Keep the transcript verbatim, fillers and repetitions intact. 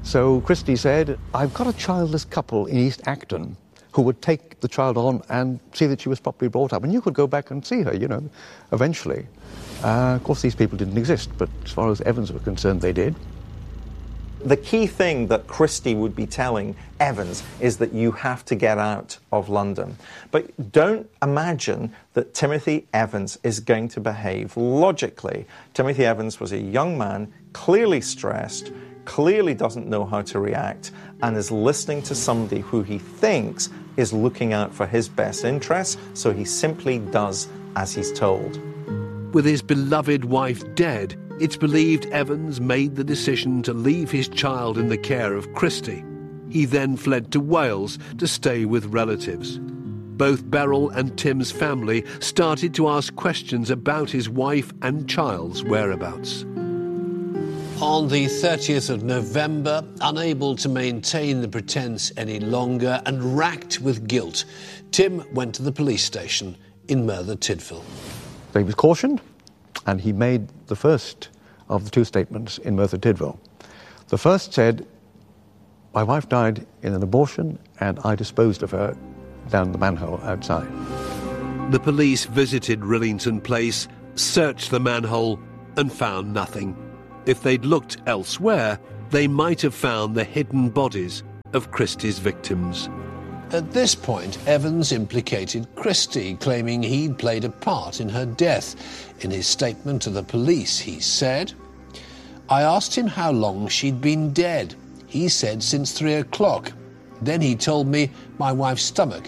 So Christie said, I've got a childless couple in East Acton who would take the child on and see that she was properly brought up. And you could go back and see her, you know, eventually. Uh, of course, these people didn't exist, but as far as Evans were concerned, they did. The key thing that Christie would be telling Evans is that you have to get out of London. But don't imagine that Timothy Evans is going to behave logically. Timothy Evans was a young man, clearly stressed, clearly doesn't know how to react, and is listening to somebody who he thinks is looking out for his best interests, so he simply does as he's told. With his beloved wife dead, it's believed Evans made the decision to leave his child in the care of Christie. He then fled to Wales to stay with relatives. Both Beryl and Tim's family started to ask questions about his wife and child's whereabouts. On the thirtieth of November, unable to maintain the pretence any longer and racked with guilt, Tim went to the police station in Merthyr Tydfil. He was cautioned, and he made the first of the two statements in Merthyr Tydfil. The first said, my wife died in an abortion and I disposed of her down the manhole outside. The police visited Rillington Place, searched the manhole and found nothing. If they'd looked elsewhere, they might have found the hidden bodies of Christie's victims. At this point, Evans implicated Christie, claiming he'd played a part in her death. In his statement to the police, he said, I asked him how long she'd been dead. He said since three o'clock. Then he told me my wife's stomach